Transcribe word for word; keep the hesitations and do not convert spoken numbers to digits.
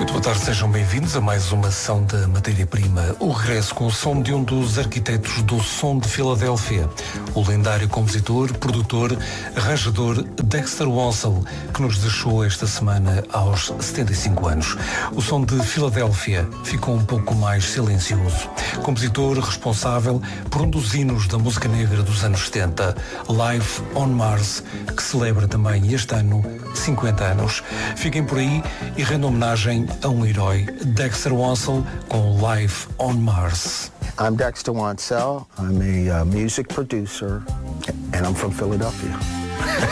Muito boa tarde, sejam bem-vindos a mais uma sessão da Matéria-Prima. O regresso com o som de um dos arquitetos do som de Filadélfia, o lendário compositor, produtor, arranjador Dexter Wansel, que nos deixou esta semana aos setenta e cinco anos. O som de Filadélfia ficou um pouco mais silencioso. Compositor responsável por um dos hinos da música negra dos anos setenta, Life on Mars, que celebra também este ano cinquenta anos. Fiquem por aí e rendam homenagem a um herói, Dexter Wansel, com Life on Mars. I'm Dexter Wansel. I'm a uh, music producer and I'm from Philadelphia.